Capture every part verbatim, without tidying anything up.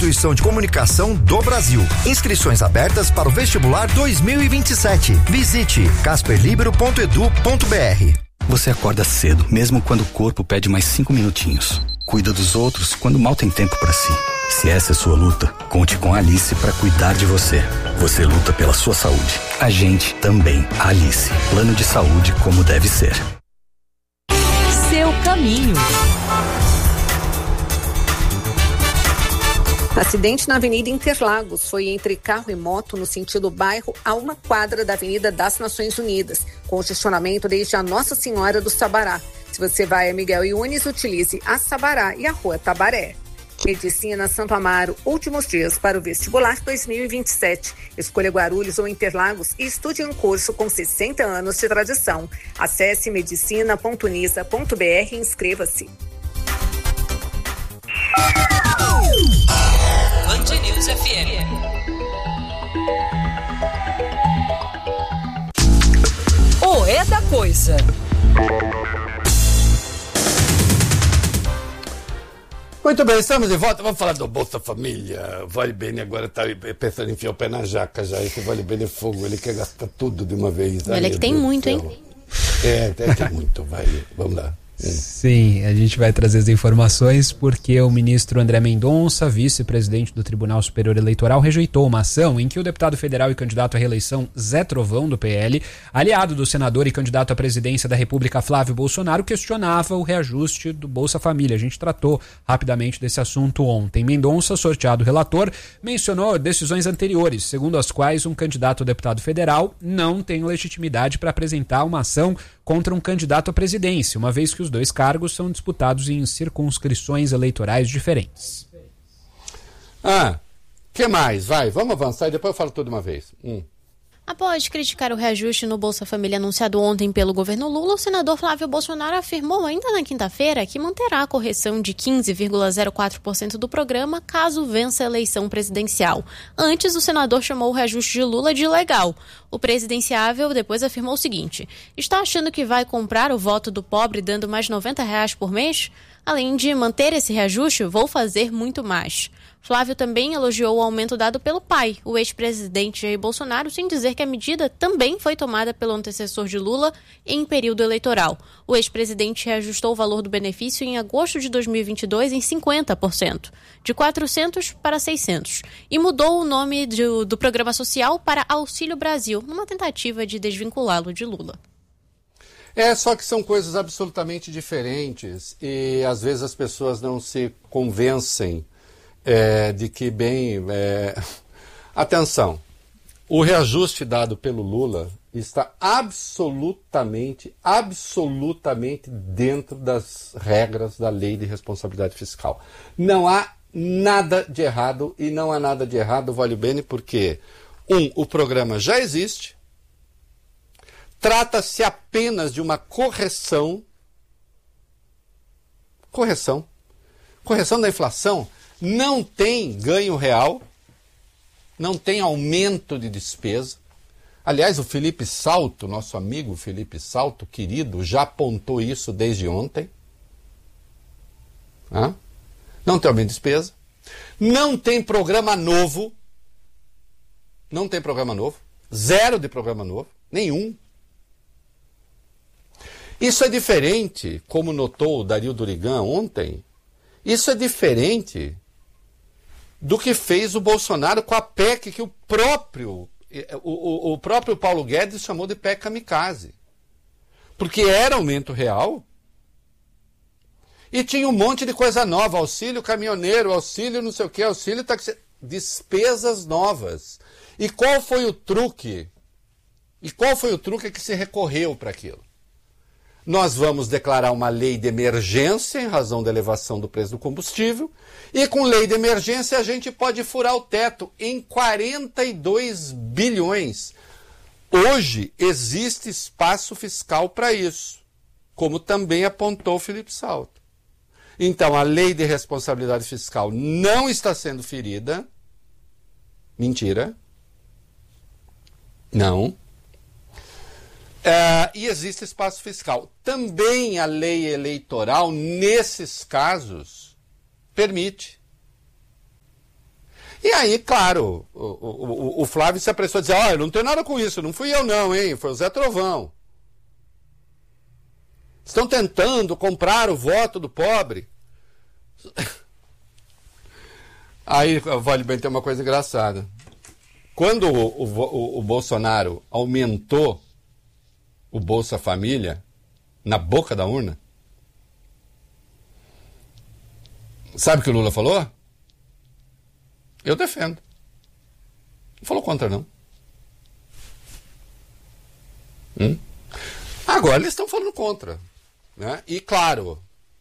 instituição de comunicação do Brasil. Inscrições abertas para o vestibular dois mil e vinte e sete. Visite casper libero ponto edu ponto br. Você acorda cedo, mesmo quando o corpo pede mais cinco minutinhos. Cuida dos outros quando mal tem tempo para si. Se essa é sua luta, conte com a Alice para cuidar de você. Você luta pela sua saúde. A gente também. A Alice. Plano de saúde como deve ser. Seu caminho. Acidente na Avenida Interlagos foi entre carro e moto no sentido bairro a uma quadra da Avenida das Nações Unidas. Congestionamento desde a Nossa Senhora do Sabará. Se você vai a Miguel Yunes, utilize a Sabará e a Rua Tabaré. Medicina Santo Amaro, últimos dias para o vestibular dois mil e vinte e sete. Escolha Guarulhos ou Interlagos e estude um curso com sessenta anos de tradição. Acesse medicina ponto unisa ponto br e inscreva-se. Band News F M. O É da Coisa. Muito bem, estamos de volta. Vamos falar do Bolsa Família. Vale Bene agora está pensando em enfiar o pé na jaca já. Esse Vale Bene é fogo, ele quer gastar tudo de uma vez. Olha que tem muito, hein? É, tem muito, vai. Vamos lá. Sim, a gente vai trazer as informações porque o ministro André Mendonça, vice-presidente do Tribunal Superior Eleitoral, rejeitou uma ação em que o deputado federal e candidato à reeleição Zé Trovão, do P L, aliado do senador e candidato à presidência da República Flávio Bolsonaro, questionava o reajuste do Bolsa Família. A gente tratou rapidamente desse assunto ontem. Mendonça, sorteado relator, mencionou decisões anteriores, segundo as quais um candidato a deputado federal não tem legitimidade para apresentar uma ação contra um candidato à presidência, uma vez que os dois cargos são disputados em circunscrições eleitorais diferentes. Ah, que mais? Vai, vamos avançar e depois eu falo tudo de uma vez. Hum. Após criticar o reajuste no Bolsa Família anunciado ontem pelo governo Lula, o senador Flávio Bolsonaro afirmou ainda na quinta-feira que manterá a correção de quinze vírgula zero quatro por cento do programa caso vença a eleição presidencial. Antes, o senador chamou o reajuste de Lula de ilegal. O presidenciável depois afirmou o seguinte: está achando que vai comprar o voto do pobre dando mais noventa reais por mês? Além de manter esse reajuste, vou fazer muito mais. Flávio também elogiou o aumento dado pelo pai, o ex-presidente Jair Bolsonaro, sem dizer que a medida também foi tomada pelo antecessor de Lula em período eleitoral. O ex-presidente reajustou o valor do benefício em agosto de dois mil e vinte e dois em cinquenta por cento, de quatrocentos para seiscentos, e mudou o nome do, do programa social para Auxílio Brasil, numa tentativa de desvinculá-lo de Lula. É, só que são coisas absolutamente diferentes e às vezes as pessoas não se convencem é, de que, bem, é... atenção, o reajuste dado pelo Lula está absolutamente, absolutamente dentro das regras da Lei de Responsabilidade Fiscal. Não há nada de errado e não há nada de errado, Vale Bene, porque, um, o programa já existe. Trata-se apenas de uma correção, correção, correção da inflação, não tem ganho real, não tem aumento de despesa. Aliás, o Felipe Salto, nosso amigo Felipe Salto, querido, já apontou isso desde ontem. Hã? Não tem aumento de despesa, não tem programa novo, não tem programa novo, zero de programa novo, nenhum. Isso é diferente, como notou o Dario Durigan ontem, isso é diferente do que fez o Bolsonaro com a P E C que o próprio, o, o, o próprio Paulo Guedes chamou de P E C kamikaze. Porque era aumento real e tinha um monte de coisa nova, auxílio caminhoneiro, auxílio não sei o que, auxílio taxi, despesas novas. E qual foi o truque? E qual foi o truque que se recorreu para aquilo? Nós vamos declarar uma lei de emergência em razão da elevação do preço do combustível e com lei de emergência a gente pode furar o teto em quarenta e dois bilhões. Hoje existe espaço fiscal para isso, como também apontou o Felipe Salto. Então a lei de responsabilidade fiscal não está sendo ferida. Mentira. Não. Uh, e existe espaço fiscal. Também a lei eleitoral, nesses casos, permite. E aí, claro, o, o, o Flávio se apressou a dizer, olha, não tem nada com isso, não fui eu não, hein, foi o Zé Trovão. Estão tentando comprar o voto do pobre. Aí, vale bem ter uma coisa engraçada. Quando o, o, o Bolsonaro aumentou o Bolsa Família na boca da urna, sabe o que o Lula falou? Eu defendo. Não falou contra, não. Hum? Agora eles estão falando contra. Né? E, claro,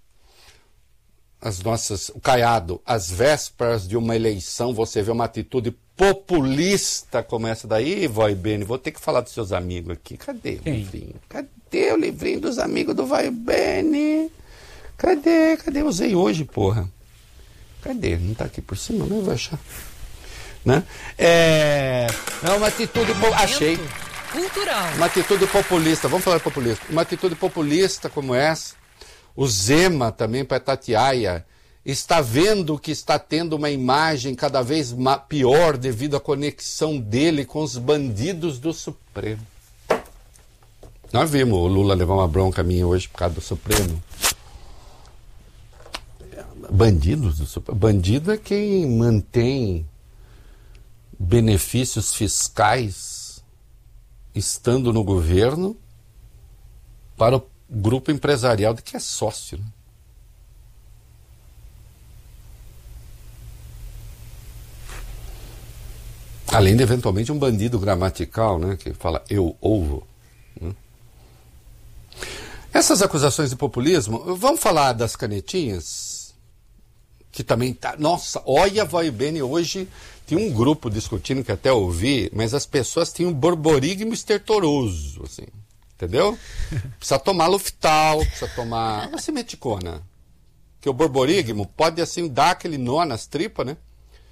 as nossas, o Caiado, às vésperas de uma eleição, você vê uma atitude populista como essa daí, Vai Bene, vou ter que falar dos seus amigos aqui. Cadê o Quem? livrinho? Cadê o livrinho dos amigos do Vai Bene? Cadê? Cadê? Eu usei hoje, porra. Cadê? Não tá aqui por cima, não vou achar. Né? É, é uma atitude... Po... Achei. Cultural. Uma atitude populista, vamos falar de populista. Uma atitude populista como essa, o Zema também, para Tatiaia, está vendo que está tendo uma imagem cada vez pior devido à conexão dele com os bandidos do Supremo. Nós vimos o Lula levar uma bronca minha hoje por causa do Supremo. Bandidos do Supremo. Bandido é quem mantém benefícios fiscais estando no governo para o grupo empresarial de que é sócio. Né? Além de, eventualmente, um bandido gramatical, né, que fala eu ovo. Né? Essas acusações de populismo, vamos falar das canetinhas? Que também tá... Nossa, olha, Vai Bene, hoje tinha um grupo discutindo que até ouvi, mas as pessoas tinham um borborigmo estertoroso, assim, entendeu? Precisa tomar Luftal, precisa tomar... Uma simeticona. Que o borborigmo pode, assim, dar aquele nó nas tripas, né?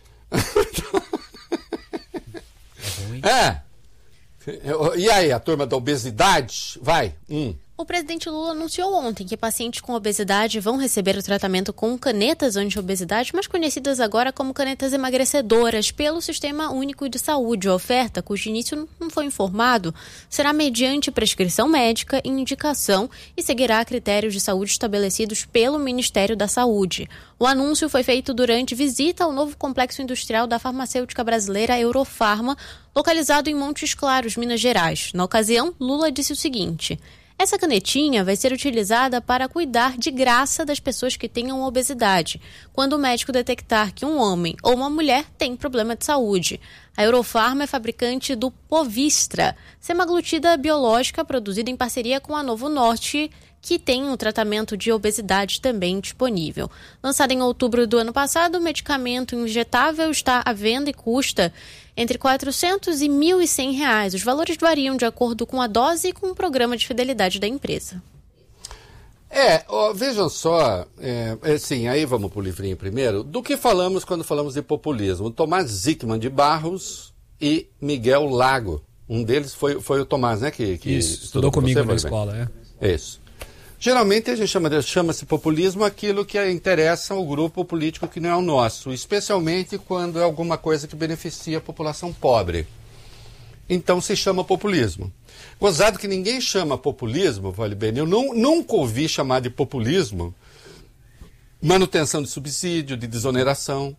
É. E aí, a turma da obesidade? Vai. Hum. O presidente Lula anunciou ontem que pacientes com obesidade vão receber o tratamento com canetas anti-obesidade, mais conhecidas agora como canetas emagrecedoras, pelo Sistema Único de Saúde. A oferta, cujo início não foi informado, será mediante prescrição médica e indicação e seguirá critérios de saúde estabelecidos pelo Ministério da Saúde. O anúncio foi feito durante visita ao novo complexo industrial da farmacêutica brasileira Eurofarma, localizado em Montes Claros, Minas Gerais. Na ocasião, Lula disse o seguinte: essa canetinha vai ser utilizada para cuidar de graça das pessoas que tenham obesidade, quando o médico detectar que um homem ou uma mulher tem problema de saúde. A Eurofarma é fabricante do Povistra, semaglutida biológica produzida em parceria com a Novo Norte, que tem um tratamento de obesidade também disponível. Lançado em outubro do ano passado, o medicamento injetável está à venda e custa entre quatrocentos e mil e cem reais. Os valores variam de acordo com a dose e com o programa de fidelidade da empresa. É, ó, vejam só, é, assim, aí vamos para o livrinho primeiro, do que falamos quando falamos de populismo. Tomás Zickman de Barros e Miguel Lago. Um deles foi, foi o Tomás, né? Que, que Isso, estudou comigo na escola, é. Isso. Geralmente a gente chama, chama-se populismo aquilo que interessa ao grupo político que não é o nosso, especialmente quando é alguma coisa que beneficia a população pobre. Então se chama populismo. Gozado que ninguém chama populismo, vale bem, eu não, nunca ouvi chamar de populismo manutenção de subsídio, de desoneração.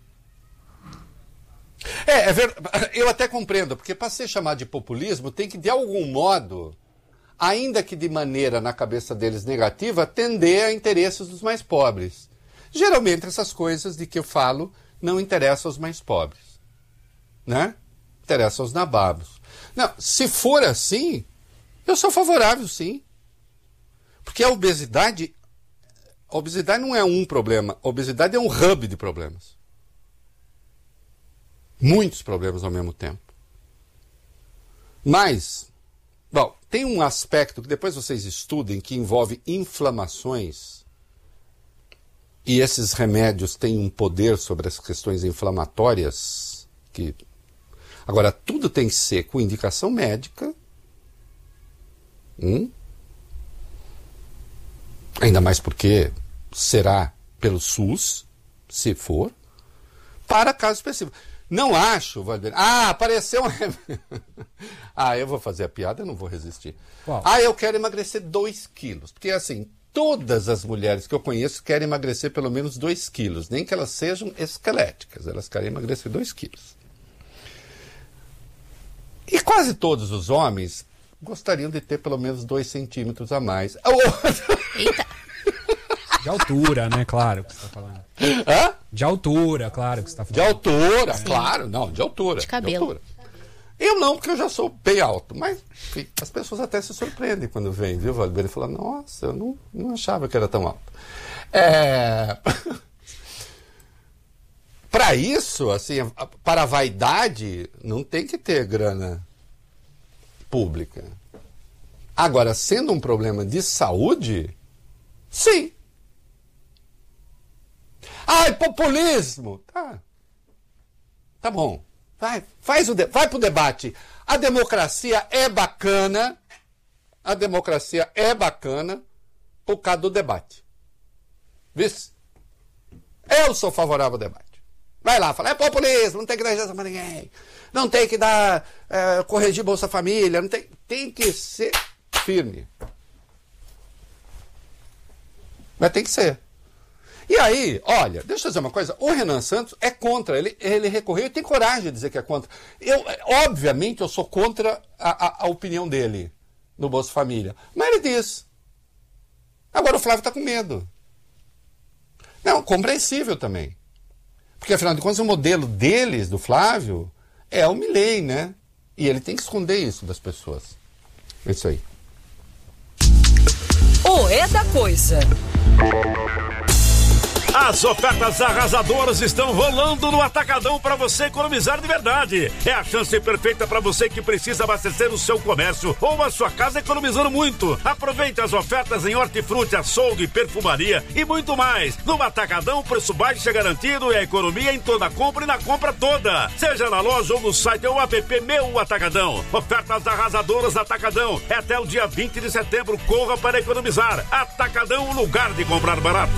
É, é verdade, eu até compreendo, porque para ser chamado de populismo tem que de algum modo, ainda que de maneira, na cabeça deles, negativa, atender a interesses dos mais pobres. Geralmente, essas coisas de que eu falo não interessam aos mais pobres. Né? Interessam aos nababos. Não, se for assim, eu sou favorável, sim. Porque a obesidade, a obesidade não é um problema, a obesidade é um hub de problemas. Muitos problemas ao mesmo tempo. Mas... Bom, tem um aspecto que depois vocês estudem que envolve inflamações e esses remédios têm um poder sobre as questões inflamatórias que... Agora, tudo tem que ser com indicação médica, hum? Ainda mais porque será pelo SUS, se for, para casos específicos. Não acho, Valdir. Ah, apareceu um... Ah, eu vou fazer a piada, eu não vou resistir. Uau. Ah, eu quero emagrecer dois quilos. Porque assim, todas as mulheres que eu conheço querem emagrecer pelo menos dois quilos. Nem que elas sejam esqueléticas, elas querem emagrecer dois quilos. E quase todos os homens gostariam de ter pelo menos dois centímetros a mais. Eita! De altura, né? Claro que você está falando. Hã? De altura, claro que você está falando. De altura, Sim. claro. Não, de altura. De cabelo. De altura. Eu não, porque eu já sou bem alto. Mas, enfim, as pessoas até se surpreendem quando vêm, viu, Valdir? E falam, nossa, eu não, não achava que era tão alto. É... Para isso, assim, para a vaidade, não tem que ter grana pública. Agora, sendo um problema de saúde, sim. Ai, populismo! Tá. Tá bom. Vai, faz o de... vai pro debate. A democracia é bacana. A democracia é bacana por causa do debate. Viu? Eu sou favorável ao debate. Vai lá, fala, é populismo, não tem que dar injeção pra ninguém. Não tem que dar, é, corrigir Bolsa Família, não tem, tem que ser firme. Mas tem que ser. E aí, olha, deixa eu dizer uma coisa, o Renan Santos é contra, ele, ele recorreu e tem coragem de dizer que é contra. Eu, obviamente, eu sou contra a, a, a opinião dele no Bolsa Família, mas ele diz. Agora o Flávio está com medo. Não, compreensível também. Porque, afinal de contas, o modelo deles, do Flávio, é o Milei, né? E ele tem que esconder isso das pessoas. É isso aí. O É da Coisa. As ofertas arrasadoras estão rolando no Atacadão para você economizar de verdade. É a chance perfeita para você que precisa abastecer o seu comércio ou a sua casa economizando muito. Aproveite as ofertas em hortifruti, açougue, perfumaria e muito mais. No Atacadão, o preço baixo é garantido e a economia em toda compra e na compra toda. Seja na loja ou no site ou app Meu Atacadão. Ofertas arrasadoras Atacadão. É até o dia vinte de setembro. Corra para economizar. Atacadão, lugar de comprar barato.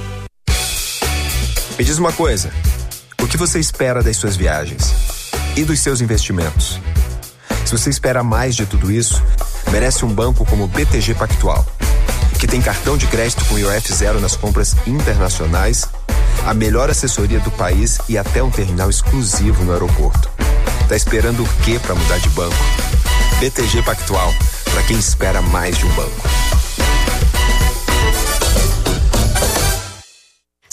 Me diz uma coisa, o que você espera das suas viagens? E dos seus investimentos? Se você espera mais de tudo isso, merece um banco como o B T G Pactual, que tem cartão de crédito com I O F zero nas compras internacionais, a melhor assessoria do país e até um terminal exclusivo no aeroporto. Tá esperando o quê para mudar de banco? B T G Pactual, para quem espera mais de um banco.